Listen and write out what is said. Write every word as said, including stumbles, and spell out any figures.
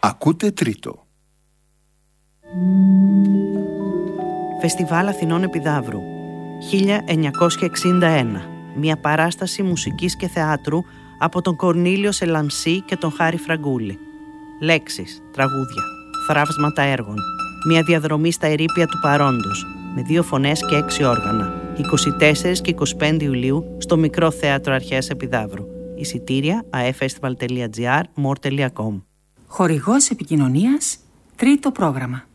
Ακούτε τρίτο. Φεστιβάλ Αθηνών Επιδαύρου χίλια εννιακόσια εξήντα ένα. Μια παράσταση μουσικής και θεάτρου από τον Κορνήλιο Σελαμσί και τον Χάρη Φραγκούλη. Λέξεις, τραγούδια, θραύσματα έργων. Μια διαδρομή στα ερείπια του παρόντος, με δύο φωνές και έξι όργανα. είκοσι τέσσερις και είκοσι πέντε Ιουλίου στο Μικρό Θέατρο Αρχαίας Επιδαύρου. Εισιτήρια a e festival τελεία gr, more τελεία com. Χορηγός επικοινωνίας, τρίτο πρόγραμμα.